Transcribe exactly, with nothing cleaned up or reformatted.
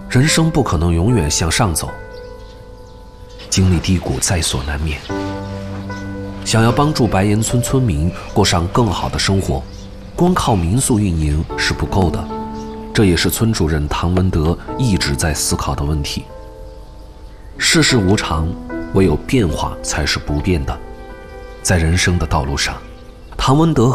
人生不可能永远向上走，经历低谷在所难免。想要帮助白岩村村民过上更好的生活，光靠民宿运营是不够的，这也是村主任唐文德一直在思考的问题。世事无常，唯有变化才是不变的。在人生的道路上，唐文德